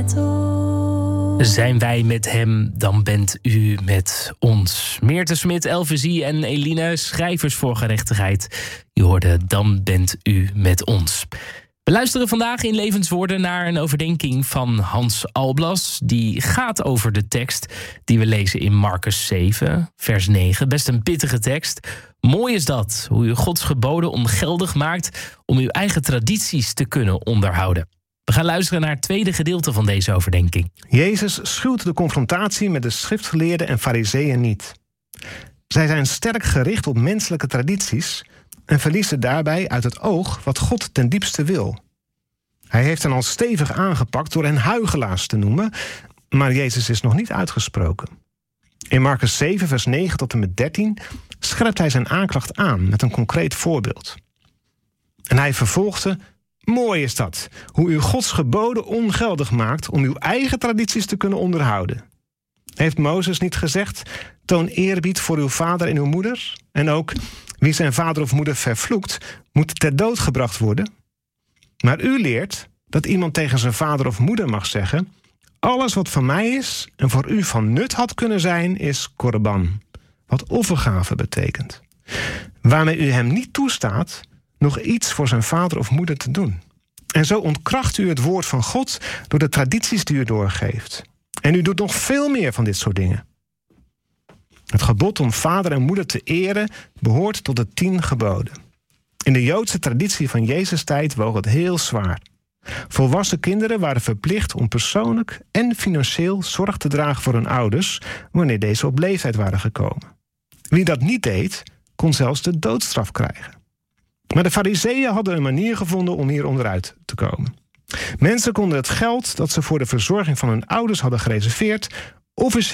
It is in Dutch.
Zijn wij met hem, dan bent u met ons. Meerte Smit, Elvisie en Eline, schrijvers voor gerechtigheid. Je hoorde Dan bent u met ons. We luisteren vandaag in Levenswoorden naar een overdenking van Hans Alblas. Die gaat over de tekst die we lezen in Marcus 7, vers 9. Best een pittige tekst. Mooi is dat, hoe u Gods geboden ongeldig maakt om uw eigen tradities te kunnen onderhouden. We gaan luisteren naar het tweede gedeelte van deze overdenking. Jezus schuwt de confrontatie met de schriftgeleerden en farizeeën niet. Zij zijn sterk gericht op menselijke tradities en verliezen daarbij uit het oog wat God ten diepste wil. Hij heeft hen al stevig aangepakt door hen huichelaars te noemen, maar Jezus is nog niet uitgesproken. In Marcus 7, vers 9 tot en met 13 scherpt hij zijn aanklacht aan met een concreet voorbeeld. En hij vervolgde: mooi is dat, hoe u Gods geboden ongeldig maakt om uw eigen tradities te kunnen onderhouden. Heeft Mozes niet gezegd: toon eerbied voor uw vader en uw moeder? En ook: wie zijn vader of moeder vervloekt, moet ter dood gebracht worden. Maar u leert dat iemand tegen zijn vader of moeder mag zeggen: alles wat van mij is en voor u van nut had kunnen zijn, is korban, wat offergave betekent. Waarmee u hem niet toestaat nog iets voor zijn vader of moeder te doen. En zo ontkracht u het woord van God door de tradities die u doorgeeft. En u doet nog veel meer van dit soort dingen. Het gebod om vader en moeder te eren behoort tot de 10 geboden. In de Joodse traditie van Jezus' tijd woog het heel zwaar. Volwassen kinderen waren verplicht om persoonlijk en financieel zorg te dragen voor hun ouders wanneer deze op leeftijd waren gekomen. Wie dat niet deed, kon zelfs de doodstraf krijgen. Maar de farizeeën hadden een manier gevonden om hier onderuit te komen. Mensen konden het geld dat ze voor de verzorging van hun ouders hadden gereserveerd officieel